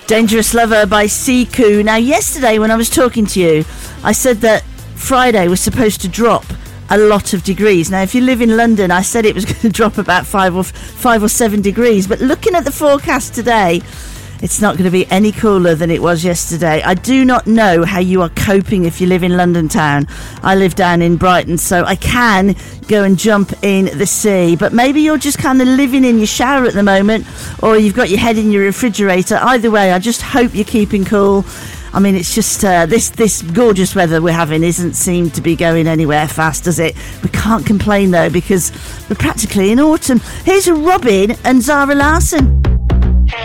Dangerous Lover by Siku. Now, yesterday when I was talking to you, I said that Friday was supposed to drop a lot of degrees. Now, if you live in London, I said it was going to drop about 5 or 7 degrees. But looking at the forecast today, it's not going to be any cooler than it was yesterday. I do not know how you are coping if you live in London town. I live down in Brighton, so I can go and jump in the sea. But maybe you're just kind of living in your shower at the moment, or you've got your head in your refrigerator. Either way, I just hope you're keeping cool. I mean, it's just this gorgeous weather we're having isn't seem to be going anywhere fast, does it? We can't complain, though, because we're practically in autumn. Here's Robin and Zara Larsson.